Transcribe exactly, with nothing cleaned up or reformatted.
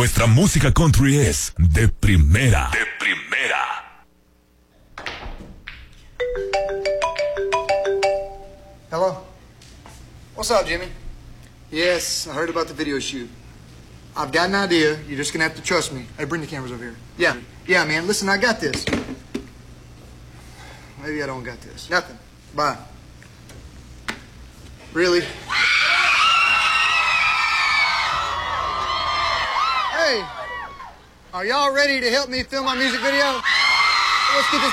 Nuestra música country es de primera. De primera. Hello? What's up, Jimmy? Yes, I heard about the video shoot. I've got an idea. You're just gonna have to trust me. Hey, bring the cameras over here. Yeah, yeah, man. Listen, I got this. Maybe I don't got this. Nothing. Bye. Really? Hey, are y'all ready to help me film my music video? Let's get this